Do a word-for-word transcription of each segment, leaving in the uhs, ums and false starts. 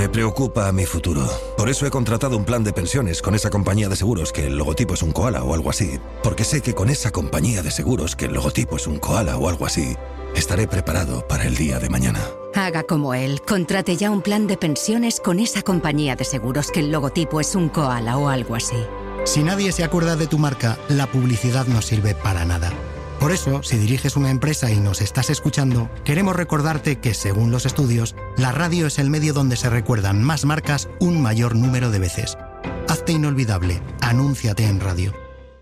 Me preocupa mi futuro. Por eso he contratado un plan de pensiones con esa compañía de seguros que el logotipo es un koala o algo así. Porque sé que con esa compañía de seguros que el logotipo es un koala o algo así, estaré preparado para el día de mañana. Haga como él. Contrate ya un plan de pensiones con esa compañía de seguros que el logotipo es un koala o algo así. Si nadie se acuerda de tu marca, la publicidad no sirve para nada. Por eso, si diriges una empresa y nos estás escuchando, queremos recordarte que, según los estudios, la radio es el medio donde se recuerdan más marcas un mayor número de veces. Hazte inolvidable. Anúnciate en radio.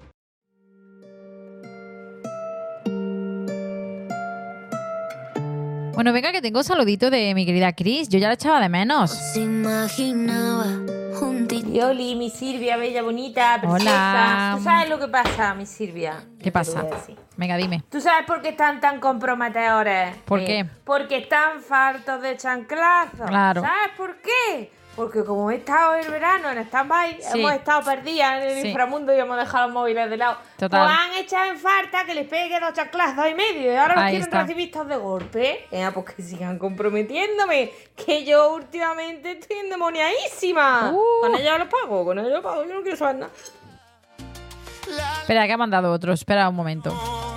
Bueno, venga, que tengo un saludito de mi querida Cris. Yo ya la echaba de menos. Se imaginaba juntito. Yoli, mi Silvia, bella, bonita, preciosa. Hola. ¿Tú sabes lo que pasa, mi Silvia? ¿Qué pasa? Venga, dime. ¿Tú sabes por qué están tan comprometedores? ¿Por Eh, qué? Porque están fartos de chanclazos. Claro. ¿Sabes por qué? Porque como he estado el verano en stand-by, Sí. hemos estado perdidas en el Sí. inframundo y hemos dejado los móviles de lado. Total. Pues han echado en falta que les pegue dos chanclazos y medio. Y ahora los Ahí quieren está. recibir todos de golpe. Venga, pues que sigan comprometiéndome. Que yo últimamente estoy endemoniadísima. Uh. Con ellos los pago, con ellos los pago. Yo no quiero saber nada. Espera, que ha mandado otro. Espera un momento.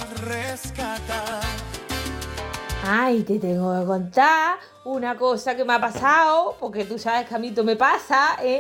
Ay, te tengo que contar una cosa que me ha pasado, porque tú sabes que a mí todo me pasa, ¿eh?